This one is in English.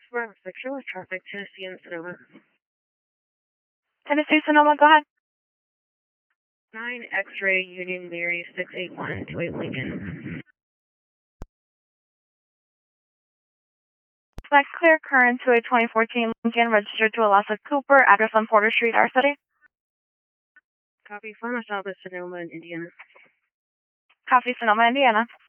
Forever Sexual Traffic, Tennessee and Sonoma. Tennessee, Sonoma, go ahead. 9 X-Ray Union Mary 68128 Lincoln. Flag clear, current to a 2014 Lincoln, registered to Eliza Cooper, address on Porter Street, R City. Copy, Farmer South of Sonoma in Indiana. Copy, Sonoma, Indiana.